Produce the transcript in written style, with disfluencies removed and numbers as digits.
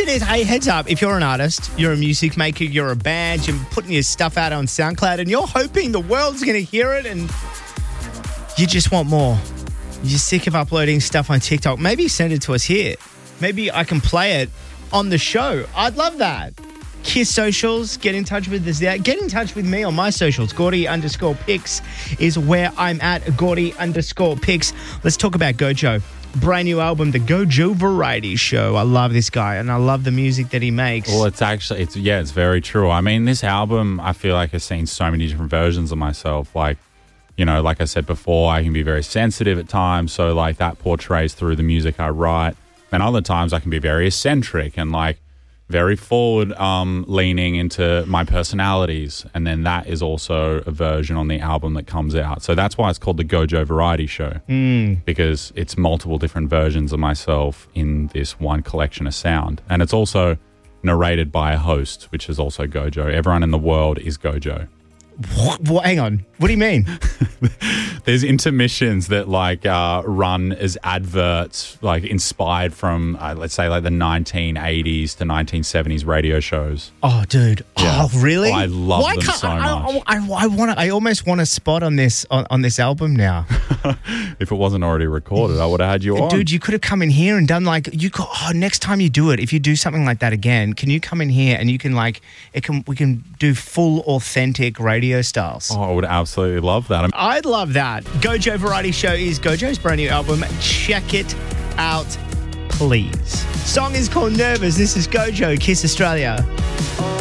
to this. Hey, heads up. If you're an artist, you're a music maker, you're a band, you're putting your stuff out on SoundCloud and you're hoping the world's going to hear it and you just want more. You're sick of uploading stuff on TikTok. Maybe send it to us here. Maybe I can play it on the show. I'd love that. Kiss socials, get in touch with us there. Get in touch with me on my socials. Gordy_Picks is where I'm at. Gordy_Picks. Let's talk about Gojo. Brand new album, The Gojo Variety Show. I love this guy and I love the music that he makes. Well, it's very true. I mean, this album, I feel like has seen so many different versions of myself. Like, you know, like I said before, I can be very sensitive at times. So like that portrays through the music I write. And other times I can be very eccentric and like very forward leaning into my personalities. And then that is also a version on the album that comes out. So that's why it's called the Gojo Variety Show, because it's multiple different versions of myself in this one collection of sound. And it's also narrated by a host, which is also Gojo. Everyone in the world is Gojo. What? Hang on. What do you mean? There's intermissions that like run as adverts, like inspired from, let's say, like the 1980s to 1970s radio shows. Oh, dude. Yeah. Oh, really? Oh, I love them so much. I almost want a spot on this album now. If it wasn't already recorded, I would have had you on. Dude, you could have come in here and done like next time you do it, if you do something like that again, can you come in here and you can we can do full authentic radio styles? Oh, I would absolutely love that. I'd love that. Gojo Variety Show is Gojo's brand new album. Check it out, please. Song is called Nervous. This is Gojo, Kiss Australia.